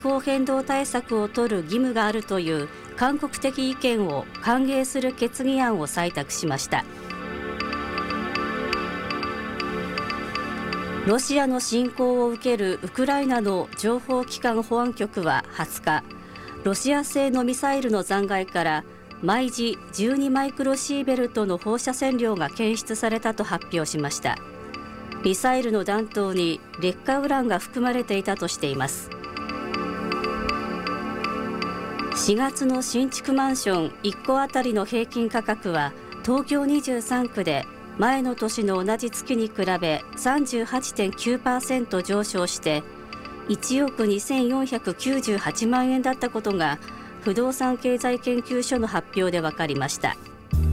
候変動対策を取る義務があるという勧告的意見を歓迎する決議案を採択しました。ロシアの侵攻を受けるウクライナの情報機関保安局は20日、ロシア製のミサイルの残骸から毎時12マイクロシーベルトの放射線量が検出されたと発表しました。ミサイルの弾頭に劣化ウランが含まれていたとしています。4月の新築マンション1戸あたりの平均価格は東京23区で前の年の同じ月に比べ 38.9% 上昇して1億2498万円だったことが不動産経済研究所の発表で分かりました。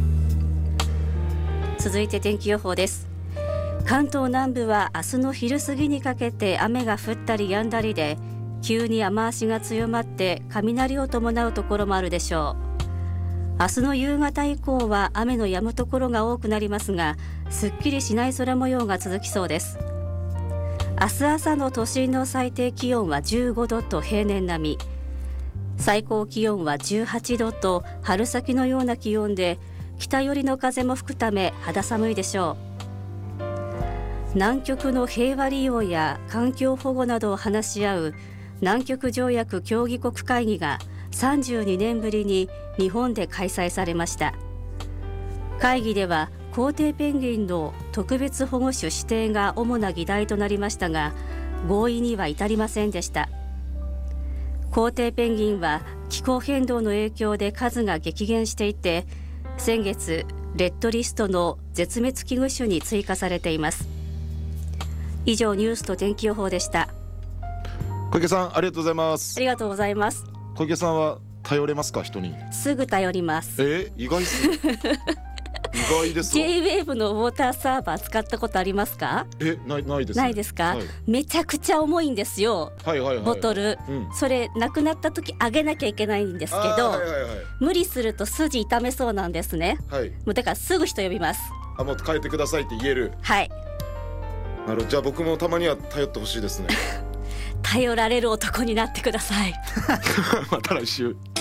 続いて天気予報です。関東南部は明日の昼過ぎにかけて雨が降ったり止んだりで、急に雨足が強まって雷を伴うところもあるでしょう。明日の夕方以降は雨の止むところが多くなりますが、すっきりしない空模様が続きそうです。明日朝の都心の最低気温は15度と平年並み、最高気温は18度と春先のような気温で、北寄りの風も吹くため肌寒いでしょう。南極の平和利用や環境保護などを話し合う南極条約協議国会議が32年ぶりに日本で開催されました。会議ではコウテイペンギンの特別保護種指定が主な議題となりましたが、合意には至りませんでした。コウテイペンギンは気候変動の影響で数が激減していて、先月レッドリストの絶滅危惧種に追加されています。以上、ニュースと天気予報でした。 小池さん、ありがとうございます。 ありがとうございます。 小池さんは頼れますか？人にすぐ頼ります。 意外です意外です。 J-WAVE のウォーターサーバー使ったことありますか？ ないですね。 ないですか？ はい、 めちゃくちゃ重いんですよ、ボトル、それなくなった時あげなきゃいけないんですけど、無理すると筋痛めそうなんですね、もうだからすぐ人呼びます。 もう変えてくださいって言える。 はい。 なるほど。じゃあ僕もたまには頼ってほしいですね。 頼られる男になってください。 また来週。